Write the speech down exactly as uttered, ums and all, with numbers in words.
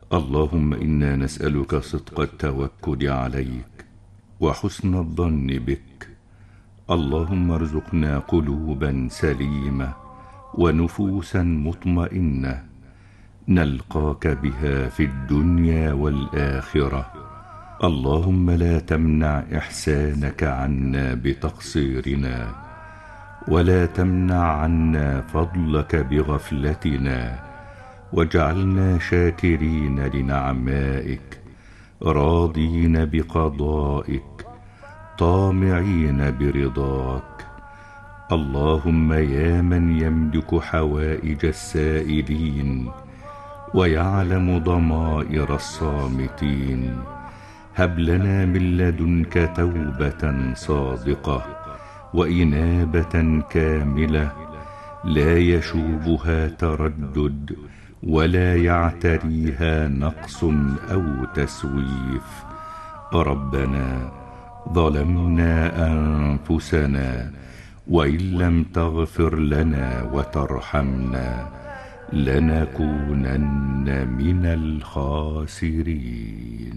اللهم إنا نسألك صدق التوكل عليك وحسن الظن بك. اللهم ارزقنا قلوبا سليمة ونفوسا مطمئنة نلقاك بها في الدنيا والآخرة. اللهم لا تمنع إحسانك عنا بتقصيرنا، ولا تمنع عنا فضلك بغفلتنا، واجعلنا شاكرين لنعمائك راضين بقضائك طامعين برضاك. اللهم يا من يملك حوائج السائلين ويعلم ضمائر الصامتين، هب لنا من لدنك توبة صادقة وإنابة كاملة لا يشوبها تردد ولا يعتريها نقص أو تسويف. ربنا ظلمنا أنفسنا وإن لم تغفر لنا وترحمنا لنكونن من الخاسرين.